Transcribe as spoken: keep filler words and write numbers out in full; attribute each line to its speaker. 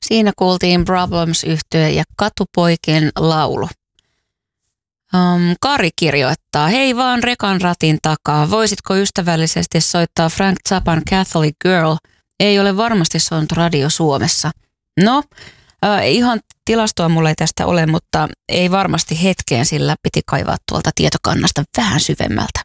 Speaker 1: Siinä kuultiin Problems-yhtye ja Katupoikien laulu. Um, Kari kirjoittaa, hei vaan rekan ratin takaa, voisitko ystävällisesti soittaa Frank Zappan Catholic Girl? Ei ole varmasti soinut radio Suomessa. No, äh, ihan tilastoa mulla ei tästä ole, mutta ei varmasti hetkeen, sillä piti kaivaa tuolta tietokannasta vähän syvemmältä.